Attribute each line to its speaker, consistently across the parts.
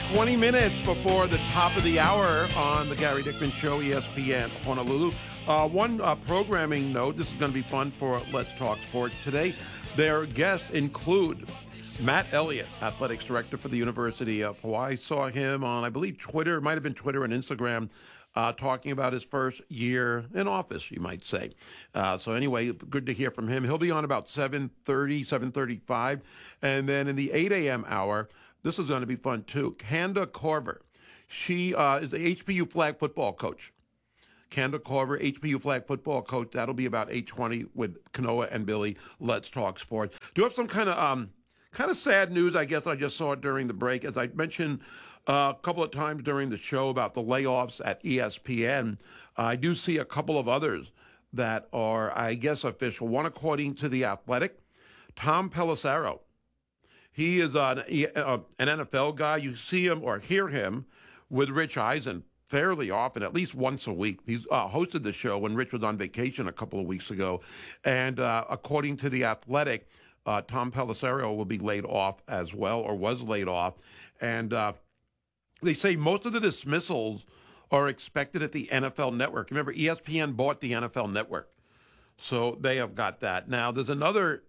Speaker 1: 20 minutes before the top of the hour on the Gary Dickman Show, ESPN Honolulu. One programming note, this is going to be fun for Let's Talk Sports today. Their guests include Matt Elliott, Athletics Director for the University of Hawaii. Saw him on, I believe, Twitter. It might have been Twitter and Instagram, talking about his first year in office, you might say. So anyway, good to hear from him. He'll be on about 7:30, 7:35. And then in the 8 a.m. hour, this is going to be fun, too. Kanda Corver. She is the HBU flag football coach. Kanda Corver, HBU flag football coach. That'll be about 8:20 with Kanoa and Billy. Let's Talk Sports. Do you have some kind of sad news, I guess I just saw it during the break. As I mentioned a couple of times during the show about the layoffs at ESPN, I do see a couple of others that are, I guess, official. One, according to The Athletic, Tom Pelissero. He is an NFL guy. You see him or hear him with Rich Eisen fairly often, at least once a week. He's hosted the show when Rich was on vacation a couple of weeks ago. And according to The Athletic, Tom Pelissero will be laid off as well, or was laid off. And they say most of the dismissals are expected at the NFL Network. Remember, ESPN bought the NFL Network. So they have got that. Now, there's another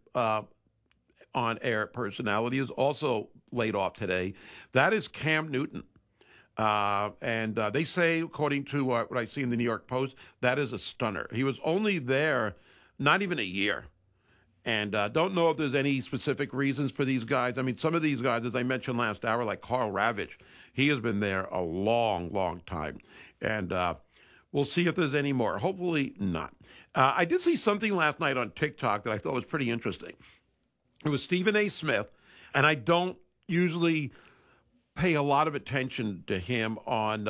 Speaker 1: on-air personality is also laid off today. That is Cam Newton. And they say, according to what I see in the New York Post, that is a stunner. He was only there not even a year. And don't know if there's any specific reasons for these guys. I mean, some of these guys, as I mentioned last hour, like Carl Ravitch, he has been there a long, long time. And we'll see if there's any more. Hopefully not. I did see something last night on TikTok that I thought was pretty interesting. It was Stephen A. Smith, and I don't usually pay a lot of attention to him on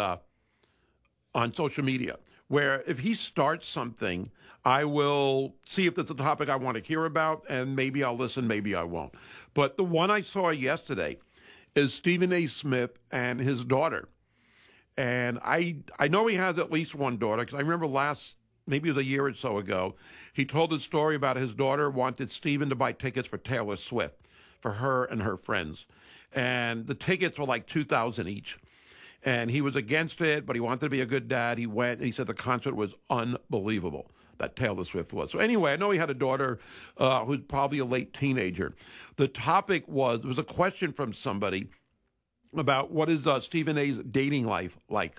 Speaker 1: social media, where if he starts something, I will see if it's a topic I want to hear about, and maybe I'll listen, maybe I won't. But the one I saw yesterday is Stephen A. Smith and his daughter. And I know he has at least one daughter, because I remember maybe it was a year or so ago, he told a story about his daughter wanted Stephen to buy tickets for Taylor Swift for her and her friends. And the tickets were like $2,000 each. And he was against it, but he wanted to be a good dad. He went, and he said the concert was unbelievable, that Taylor Swift was. So anyway, I know he had a daughter who's probably a late teenager. The topic was, there was a question from somebody about what is Stephen A.'s dating life like.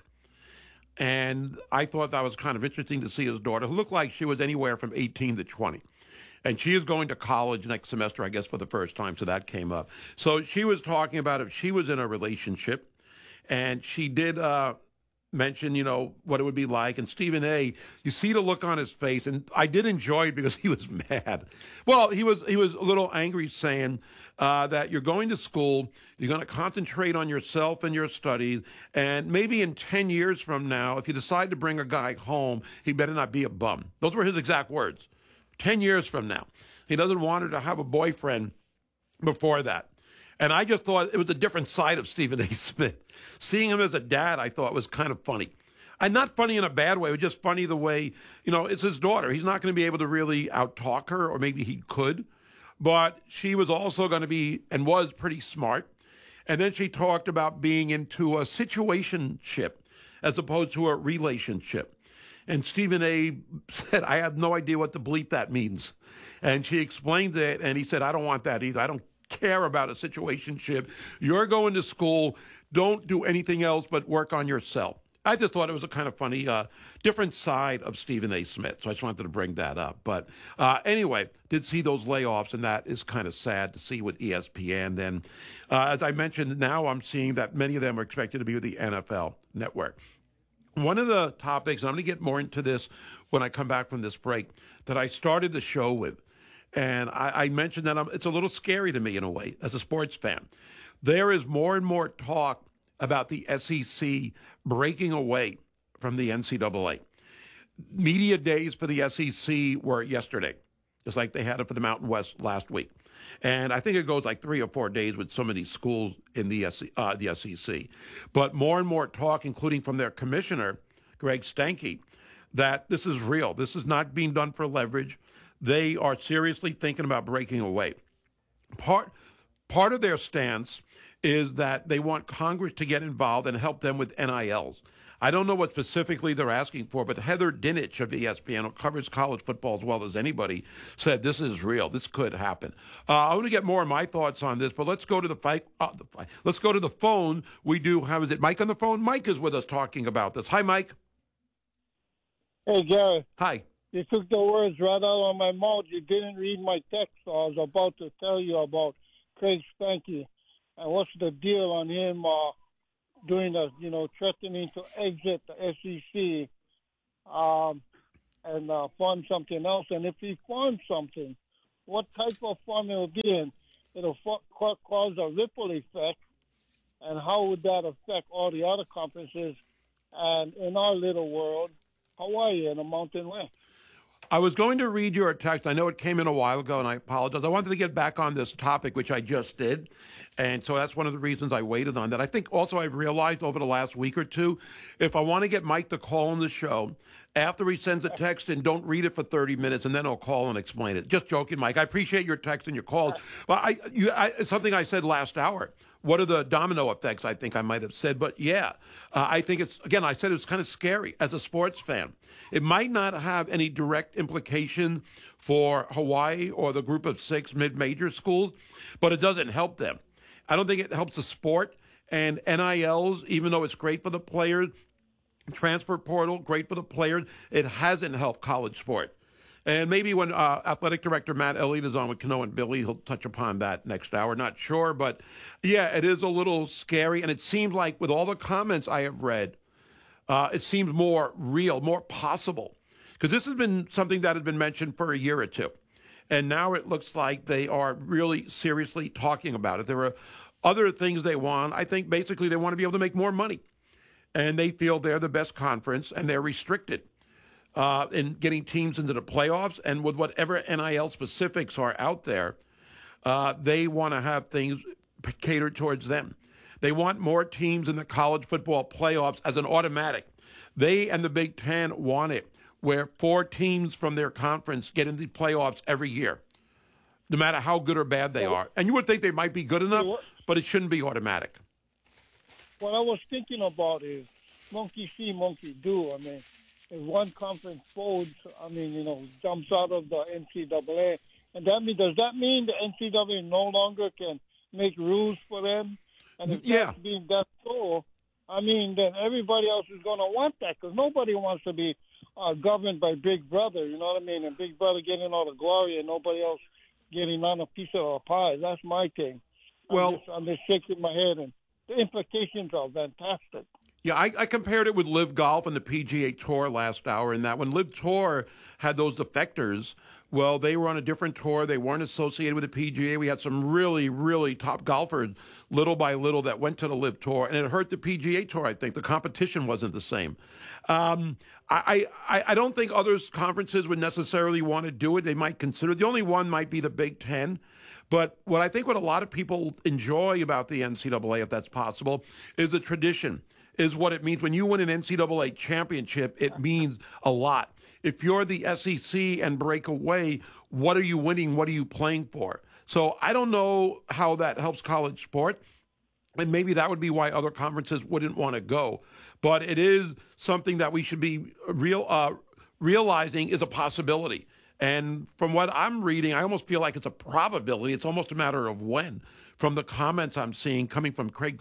Speaker 1: And I thought that was kind of interesting to see his daughter, who looked like she was anywhere from 18 to 20. And she is going to college next semester, I guess, for the first time, so that came up. So she was talking about if she was in a relationship, and she did mention, what it would be like. And Stephen A., you see the look on his face, and I did enjoy it because he was mad. Well, he was a little angry, saying that you're going to school, you're going to concentrate on yourself and your studies, and maybe in 10 years from now, if you decide to bring a guy home, he better not be a bum. Those were his exact words. 10 years from now. He doesn't want her to have a boyfriend before that. And I just thought it was a different side of Stephen A. Smith. Seeing him as a dad, I thought was kind of funny. And not funny in a bad way, it was just funny the way, it's his daughter. He's not going to be able to really out-talk her, or maybe he could. But she was also going to be, and was pretty smart. And then she talked about being into a situationship as opposed to a relationship. And Stephen A. said, I have no idea what the bleep that means. And she explained it, and he said, I don't want that either. I don't care about a situationship. You're going to school. Don't do anything else but work on yourself. I just thought it was a kind of funny, different side of Stephen A. Smith. So I just wanted to bring that up. But anyway, did see those layoffs, and that is kind of sad to see with ESPN. And as I mentioned, now I'm seeing that many of them are expected to be with the NFL Network. One of the topics, and I'm going to get more into this when I come back from this break, that I started the show with, and I mentioned that it's a little scary to me in a way as a sports fan. There is more and more talk about the SEC breaking away from the NCAA. Media days for the SEC were yesterday, just like they had it for the Mountain West last week. And I think it goes like 3 or 4 days with so many schools in the SEC. But more and more talk, including from their commissioner, Greg Stanke, that this is real. This is not being done for leverage. They are seriously thinking about breaking away. Part of their stance is that they want Congress to get involved and help them with NILs. I don't know what specifically they're asking for, but Heather Dinich of ESPN, who covers college football as well as anybody, said this is real. This could happen. I want to get more of my thoughts on this, but let's go to let's go to the phone. We do have, is it Mike on the phone? Mike is with us talking about this. Hi, Mike.
Speaker 2: Hey, Gary.
Speaker 1: Hi.
Speaker 2: You took the words right out of my mouth. You didn't read my text. So I was about to tell you about Craig Stanky and what's the deal on him doing the, threatening to exit the SEC and fund something else. And if he funds something, what type of fund it'll be in? It'll cause a ripple effect. And how would that affect all the other conferences? And in our little world, Hawaii and the Mountain West.
Speaker 1: I was going to read your text. I know it came in a while ago, and I apologize. I wanted to get back on this topic, which I just did. And so that's one of the reasons I waited on that. I think also I've realized over the last week or two, if I want to get Mike to call on the show, after he sends a text in, don't read it for 30 minutes, and then I'll call and explain it. Just joking, Mike. I appreciate your text and your call. But it's something I said last hour. What are the domino effects, I think I might have said. But yeah, I think it's, again, I said it's kind of scary as a sports fan. It might not have any direct implication for Hawaii or the group of 6 mid-major schools, but it doesn't help them. I don't think it helps the sport. And NILs, even though it's great for the players, transfer portal, great for the players, it hasn't helped college sport. And maybe when athletic director Matt Elliott is on with Kano and Billy, he'll touch upon that next hour. Not sure, but yeah, it is a little scary. And it seems like with all the comments I have read, it seems more real, more possible. Because this has been something that has been mentioned for a year or two. And now it looks like they are really seriously talking about it. There are other things they want. I think basically they want to be able to make more money. And they feel they're the best conference and they're restricted in getting teams into the playoffs. And with whatever NIL specifics are out there, they want to have things catered towards them. They want more teams in the college football playoffs as an automatic. They and the Big Ten want it, where 4 teams from their conference get into the playoffs every year, no matter how good or bad they are. And you would think they might be good enough, but it shouldn't be automatic.
Speaker 2: What I was thinking about is monkey see, monkey do. I mean, if one conference folds, jumps out of the NCAA, and does that mean the NCAA no longer can make rules for them? And if that's being that so, then everybody else is going to want that because nobody wants to be governed by Big Brother, you know what I mean? And Big Brother getting all the glory and nobody else getting on a piece of a pie. That's my thing. I'm just shaking my head, and the implications are fantastic.
Speaker 1: Yeah, I compared it with Live Golf and the PGA Tour last hour, in that when Live Tour had those defectors, well, they were on a different tour. They weren't associated with the PGA. We had some really, really top golfers, little by little, that went to the Live Tour, and it hurt the PGA Tour, I think. The competition wasn't the same. I don't think other conferences would necessarily want to do it. They might consider it. The only one might be the Big Ten. But what a lot of people enjoy about the NCAA, if that's possible, is the tradition. Is what it means. When you win an NCAA championship, it means a lot. If you're the SEC and break away, what are you winning? What are you playing for? So I don't know how that helps college sport, and maybe that would be why other conferences wouldn't want to go. But it is something that we should be realizing is a possibility. And from what I'm reading, I almost feel like it's a probability. It's almost a matter of when. From the comments I'm seeing coming from Greg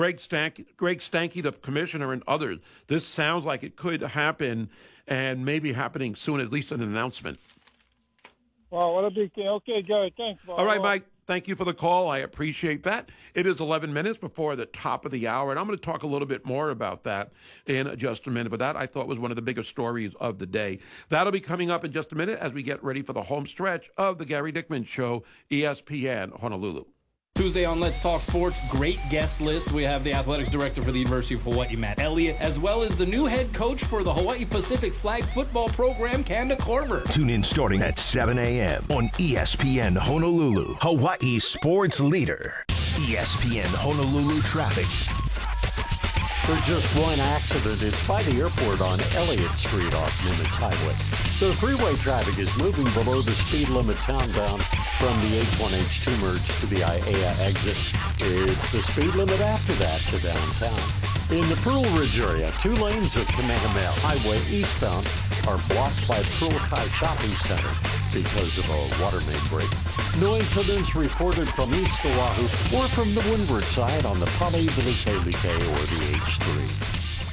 Speaker 1: Stanky, the commissioner, and others, this sounds like it could happen, and maybe happening soon, at least an announcement.
Speaker 2: Wow, what a big thing. Okay, Gary, thanks.
Speaker 1: All right, Mike. Thank you for the call. I appreciate that. It is 11 minutes before the top of the hour, and I'm going to talk a little bit more about that in just a minute. But that, I thought, was one of the biggest stories of the day. That'll be coming up in just a minute as we get ready for the home stretch of the Gary Dickman Show, ESPN Honolulu.
Speaker 3: Tuesday on Let's Talk Sports, great guest list. We have the athletics director for the University of Hawaii, Matt Elliott, as well as the new head coach for the Hawaii Pacific flag football program, Kanda Korver.
Speaker 4: Tune in starting at 7 a.m. on ESPN Honolulu, Hawaii's sports leader. ESPN Honolulu traffic.
Speaker 5: for just one accident. It's by the airport on Elliott Street off Nimitz Highway. The freeway traffic is moving below the speed limit townbound from the H1H2 merge to the IAEA exit. It's the speed limit after that to downtown. In the Pearl Ridge area, 2 lanes of Kamehameha Highway eastbound are blocked by Pearl Kai Shopping Center because of a water main break. No incidents reported from East Oahu or from the windward side on the Pali-Like or the H3.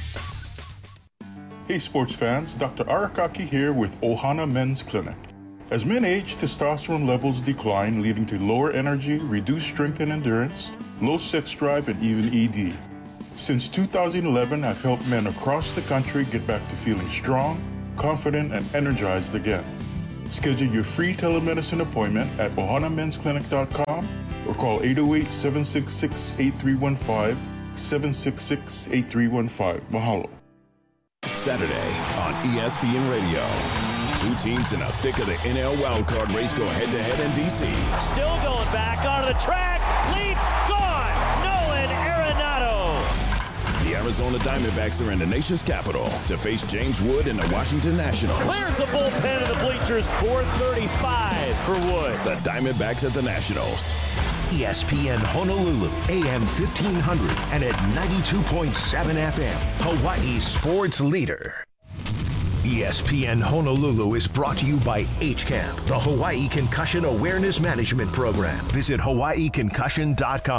Speaker 6: Hey sports fans, Dr. Arakaki here with Ohana Men's Clinic. As men age, testosterone levels decline, leading to lower energy, reduced strength and endurance, low sex drive, and even ED. Since 2011, I've helped men across the country get back to feeling strong, confident, and energized again. Schedule your free telemedicine appointment at ohanamensclinic.com or call 808-766-8315, 766-8315. Mahalo.
Speaker 7: Saturday on ESPN Radio. 2 teams in the thick of the NL wildcard race go head-to-head in D.C.
Speaker 8: Still going back onto the track. Leaps gone. Nolan Arenado.
Speaker 7: The Arizona Diamondbacks are in the nation's capital to face James Wood and the Washington Nationals.
Speaker 8: Clears the bullpen of the bleachers. 435 for Wood.
Speaker 7: The Diamondbacks at the Nationals.
Speaker 4: ESPN Honolulu, AM 1500 and at 92.7 FM, Hawaii's sports leader. ESPN Honolulu is brought to you by HCAMP, the Hawaii Concussion Awareness Management Program. Visit hawaiiconcussion.com.